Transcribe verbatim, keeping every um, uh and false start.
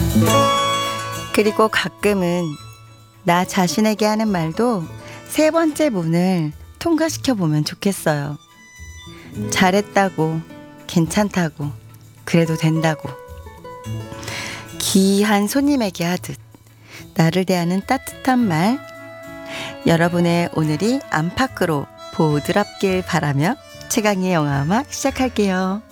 그리고 가끔은 나 자신에게 하는 말도 세 번째 문을 통과시켜 보면 좋겠어요. 잘했다고, 괜찮다고, 그래도 된다고. 귀한 손님에게 하듯 나를 대하는 따뜻한 말, 여러분의 오늘이 안팎으로 보드랍길 바라며 최강의 영화음악 시작할게요.